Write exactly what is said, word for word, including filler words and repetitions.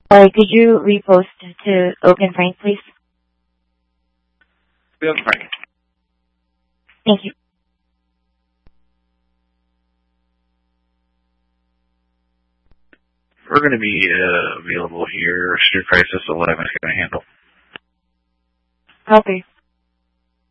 Sorry, could you repost to Oak and Frank, please? Oak and Frank. Thank you. We're going to be uh, available here. Street Crisis eleven is going to handle. Okay.